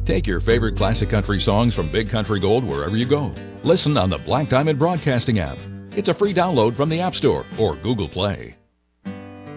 Take your favorite classic country songs from Big Country Gold wherever you go. Listen on the Black Diamond Broadcasting app. It's a free download from the App Store or Google Play.